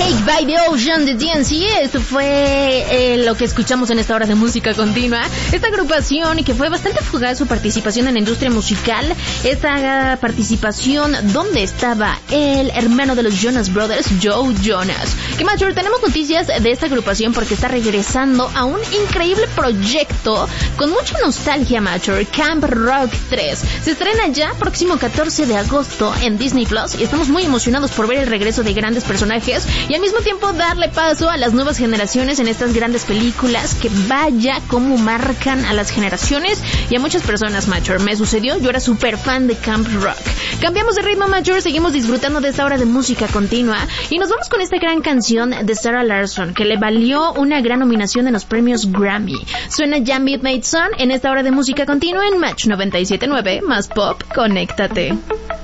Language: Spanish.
Awake by the Ocean de DNC. Esto fue lo que escuchamos en esta hora de música continua. Esta agrupación que fue bastante fugaz su participación en la industria musical. Esta participación donde estaba el hermano de los Jonas Brothers, Joe Jonas. Que macho, tenemos noticias de esta agrupación porque está regresando a un increíble proyecto con mucha nostalgia, macho. Camp Rock 3 se estrena ya próximo 14 de agosto en Disney Plus y estamos muy emocionados por ver el regreso de grandes personajes y al mismo tiempo darle paso a las nuevas generaciones en estas grandes películas que vaya como marcan a las generaciones y a muchas personas, macho. Me sucedió, yo era súper fan de Camp Rock. Cambiamos de ritmo, macho, seguimos disfrutando de esta hora de música continua y nos vamos con esta gran canción de Sarah Larsson que le valió una gran nominación en los premios Grammy. Suena ya Midnight Sun en esta hora de música continua en Match 97.9 más Pop, conéctate.